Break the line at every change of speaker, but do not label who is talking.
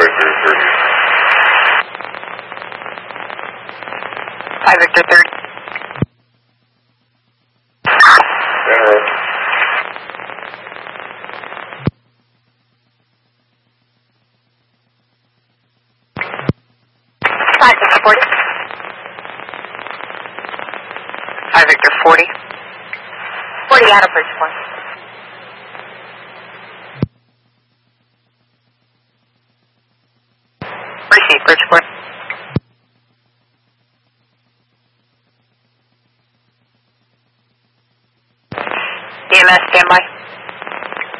5 Victor 30. Five Victor 40. 5 Victor 40. 40 out of Bridgeport. Receive Bridgeport.